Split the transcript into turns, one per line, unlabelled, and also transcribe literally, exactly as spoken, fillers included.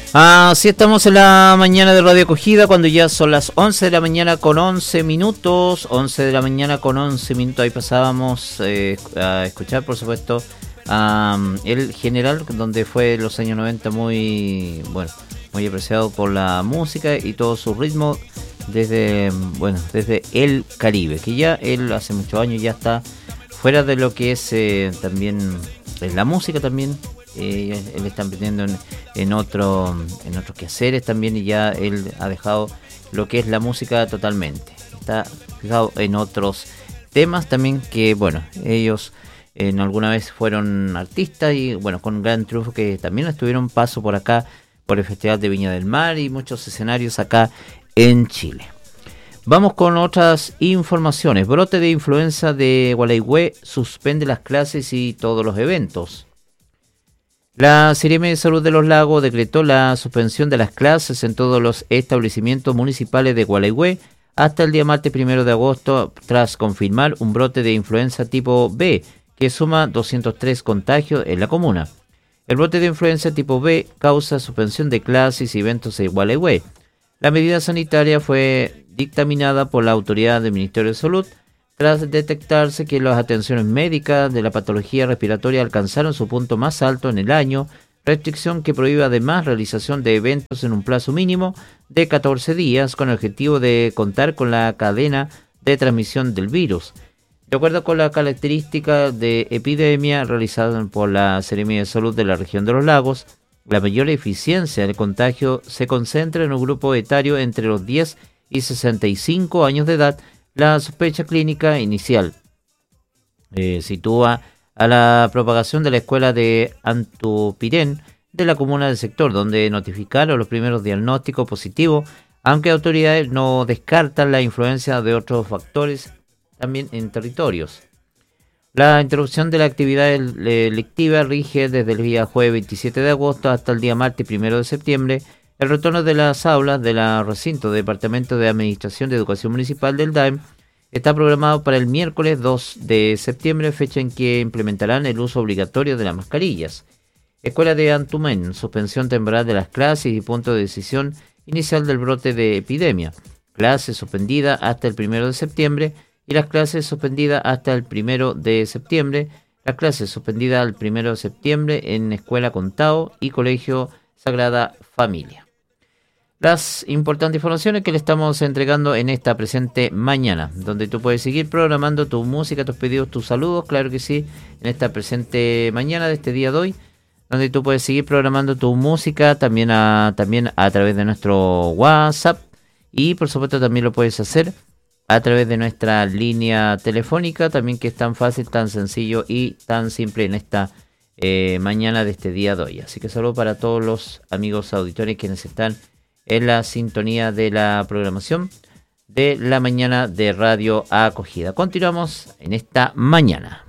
Así estamos en la mañana de Radio Acogida, cuando ya son las once de la mañana con once minutos, once de la mañana con once minutos, ahí pasábamos eh, a escuchar, por supuesto, a um, El General, donde fue en los años noventa muy, bueno, muy apreciado por la música y todo su ritmo desde, bueno, desde el Caribe, que ya él hace muchos años ya está fuera de lo que es eh, también eh, la música también. Eh, él está emprendiendo en, en otro en otros quehaceres también, y ya él ha dejado lo que es la música totalmente, está fijado en otros temas también, que bueno, ellos en alguna vez fueron artistas y bueno, con un gran triunfo, que también estuvieron paso por acá por el Festival de Viña del Mar y muchos escenarios acá en Chile. Vamos con otras informaciones. Brote de influenza de Gualeguay suspende las clases y todos los eventos. La Seremi de Salud de los Lagos decretó la suspensión de las clases en todos los establecimientos municipales de Gualeguay hasta el día martes primero de agosto, tras confirmar un brote de influenza tipo B que suma doscientos tres contagios en la comuna. El brote de influenza tipo B causa suspensión de clases y eventos en Gualeguay. La medida sanitaria fue dictaminada por la autoridad del Ministerio de Salud tras detectarse que las atenciones médicas de la patología respiratoria alcanzaron su punto más alto en el año, restricción que prohíbe además realización de eventos en un plazo mínimo de catorce días con el objetivo de contar con la cadena de transmisión del virus. De acuerdo con la característica de epidemia realizada por la Seremi de Salud de la región de los Lagos, la mayor eficiencia del contagio se concentra en un grupo etario entre los diez y sesenta y cinco años de edad. La sospecha clínica inicial eh, sitúa a la propagación de la escuela de Antupirén de la comuna del sector, donde notificaron los primeros diagnósticos positivos, aunque autoridades no descartan la influencia de otros factores también en territorios. La interrupción de la actividad lectiva rige desde el día jueves veintisiete de agosto hasta el día martes primero de septiembre. El retorno de las aulas de la recinto del Departamento de Administración de Educación Municipal del D A E M está programado para el miércoles dos de septiembre, fecha en que implementarán el uso obligatorio de las mascarillas. Escuela de Antumén, suspensión temporal de las clases y punto de decisión inicial del brote de epidemia. Clases suspendida hasta el primero de septiembre y las clases suspendidas hasta el primero de septiembre. Las clases suspendidas al primero de septiembre en Escuela Contao y Colegio Sagrada Familia. Las importantes informaciones que le estamos entregando en esta presente mañana, donde tú puedes seguir programando tu música, tus pedidos, tus saludos, claro que sí, en esta presente mañana de este día de hoy, donde tú puedes seguir programando tu música también a, también a través de nuestro WhatsApp, y por supuesto también lo puedes hacer a través de nuestra línea telefónica, también, que es tan fácil, tan sencillo y tan simple en esta eh, mañana de este día de hoy. Así que saludo para todos los amigos auditores quienes están en la sintonía de la programación de la mañana de Radio Acogida. Continuamos en esta mañana.